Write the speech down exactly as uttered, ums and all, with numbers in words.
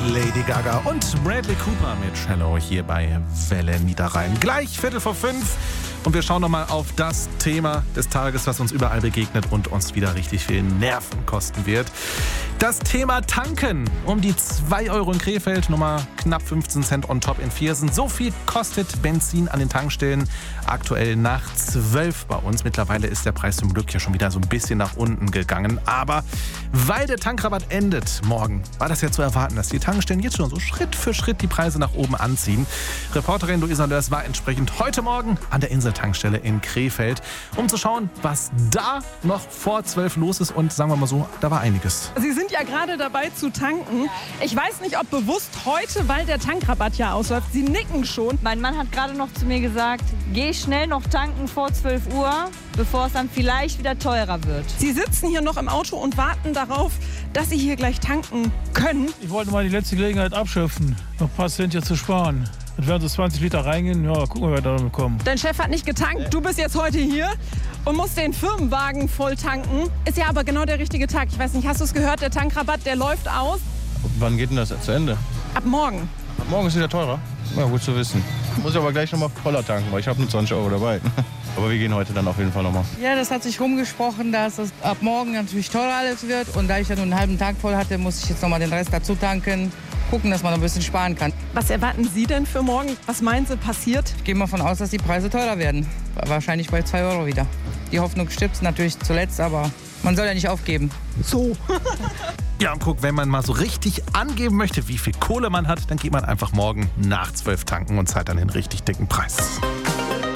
Lady Gaga und Bradley Cooper mit Shallow hier bei Welle Niederrhein. Gleich Viertel vor fünf und wir schauen nochmal auf das Thema des Tages, was uns überall begegnet und uns wieder richtig viel Nerven kosten wird. Das Thema Tanken. Um die zwei Euro in Krefeld, nochmal knapp fünfzehn Cent on top in Viersen. So viel kostet Benzin an den Tankstellen aktuell nach zwölf bei uns. Mittlerweile ist der Preis zum Glück ja schon wieder so ein bisschen nach unten gegangen. Aber weil der Tankrabatt endet morgen, war das ja zu erwarten, dass die Tankstellen jetzt schon so Schritt für Schritt die Preise nach oben anziehen. Reporterin Luisa Lörs war entsprechend heute Morgen an der Inseltankstelle in Krefeld, um zu schauen, was da noch vor zwölf los ist. Und sagen wir mal so, da war einiges. Sie sind ja gerade dabei zu tanken. Ich weiß nicht, ob bewusst heute, weil der Tankrabatt ja ausläuft. Sie nicken schon. Mein Mann hat gerade noch zu mir gesagt, geh schnell noch tanken vor zwölf Uhr, bevor es dann vielleicht wieder teurer wird. Sie sitzen hier noch im Auto und warten darauf, dass Sie hier gleich tanken können. Ich wollte mal die letzte Gelegenheit abschöpfen, noch ein paar Cent hier zu sparen. Dann werden so zwanzig Liter reingehen, ja, gucken wir, wer da kommen. Dein Chef hat nicht getankt, du bist jetzt heute hier und musst den Firmenwagen voll tanken. Ist ja aber genau der richtige Tag. Ich weiß nicht, hast du es gehört, der Tankrabatt, der läuft aus? Wann geht denn das zu Ende? Ab morgen. Ab morgen ist wieder teurer? Ja, gut zu wissen. Muss ich aber gleich noch mal voller tanken, weil ich habe nur zwanzig Euro dabei. Aber wir gehen heute dann auf jeden Fall noch mal. Ja, das hat sich rumgesprochen, dass es ab morgen natürlich teurer alles wird. Und da ich ja nur einen halben Tag voll hatte, muss ich jetzt noch mal den Rest dazu tanken. Gucken, dass man ein bisschen sparen kann. Was erwarten Sie denn für morgen? Was meinen Sie passiert? Ich gehe mal davon aus, dass die Preise teurer werden. Wahrscheinlich bei zwei Euro wieder. Die Hoffnung stirbt natürlich zuletzt, aber man soll ja nicht aufgeben. So. Ja, und guck, wenn man mal so richtig angeben möchte, wie viel Kohle man hat, dann geht man einfach morgen nach zwölf tanken und zahlt dann den richtig dicken Preis.